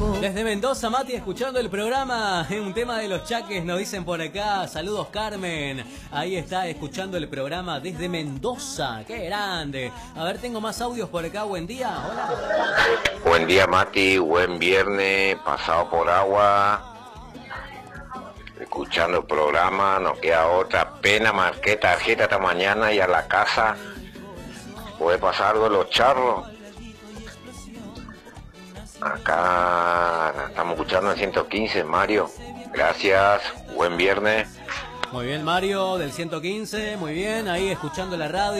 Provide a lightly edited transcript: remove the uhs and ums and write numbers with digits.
Desde Mendoza, Mati, escuchando el programa, un tema de los Chaques, nos dicen por acá. Saludos, Carmen. Ahí está, escuchando el programa desde Mendoza. ¡Qué grande! A ver, tengo más audios por acá. Buen día. Hola. Buen día, Mati. Buen viernes, pasado por agua. Escuchando el programa, no queda otra pena. Marqué tarjeta esta mañana y a la casa. ¿Puede pasar algo de los charros? Acá estamos escuchando el 115, Mario. Gracias, buen viernes. Muy bien, Mario, del 115, muy bien, ahí escuchando la radio.